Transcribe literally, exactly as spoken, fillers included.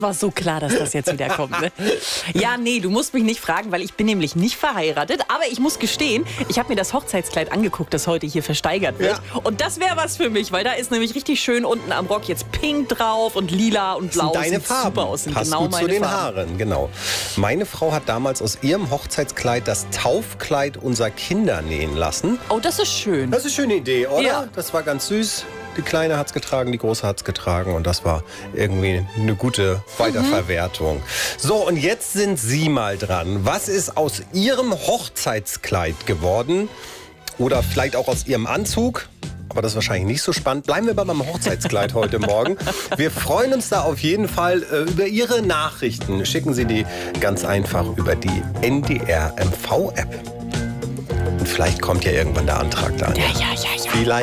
War so klar, dass das jetzt wieder kommt. Ne? Ja, nee, du musst mich nicht fragen, weil ich bin nämlich nicht verheiratet. Aber ich muss gestehen, ich habe mir das Hochzeitskleid angeguckt, das heute hier versteigert wird. Ja. Und das wäre was für mich, weil da ist nämlich richtig schön unten am Rock jetzt pink drauf und lila und blau. Das sind deine Sieht Farben. Super aus. Sind Passt genau gut meine zu den Farben. Haaren, genau. Meine Frau hat damals aus ihrem Hochzeitskleid das Taufkleid unserer Kinder nähen lassen. Oh, das ist schön. Das ist eine schöne Idee, oder? Ja. Das war ganz süß. Die Kleine hat es getragen, die Große hat es getragen und das war irgendwie eine gute Weiterverwertung. Mhm. So, und jetzt sind Sie mal dran. Was ist aus Ihrem Hochzeitskleid geworden? Oder vielleicht auch aus Ihrem Anzug? Aber das ist wahrscheinlich nicht so spannend. Bleiben wir bei meinem Hochzeitskleid heute Morgen. Wir freuen uns da auf jeden Fall äh, über Ihre Nachrichten. Schicken Sie die ganz einfach über die N D R M V App. Und vielleicht kommt ja irgendwann der Antrag da. Ja, ja, ja, ja. Vielleicht